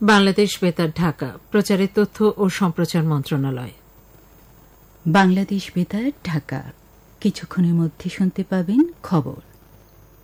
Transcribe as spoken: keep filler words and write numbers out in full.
বাংলাদেশ বেতার ঢাকা, প্রচারের তথ্য ও সম্প্রচার মন্ত্রণালয়। বাংলাদেশ বেতার ঢাকা, কিছুক্ষণের মধ্যে শুনতে পাবেন খবর।